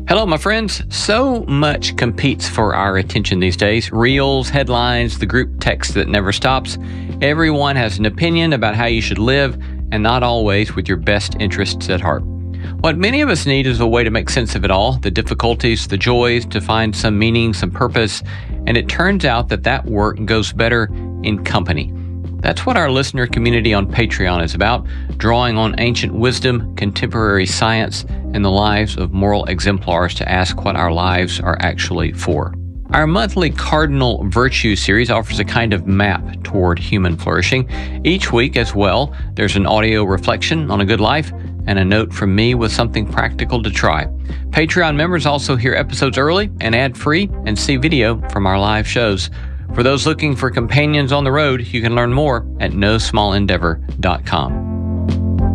Hello, my friends. So much competes for our attention these days. Reels, headlines, the group text that never stops. Everyone has an opinion about how you should live, and not always with your best interests at heart. What many of us need is a way to make sense of it all, the difficulties, the joys, to find some meaning, some purpose. And it turns out that work goes better in company. That's what our listener community on Patreon is about, drawing on ancient wisdom, contemporary science, and the lives of moral exemplars to ask what our lives are actually for. Our monthly Cardinal Virtue series offers a kind of map toward human flourishing. Each week as well, there's an audio reflection on a good life and a note from me with something practical to try. Patreon members also hear episodes early and ad-free and see video from our live shows. For those looking for companions on the road, you can learn more at nosmallendeavor.com.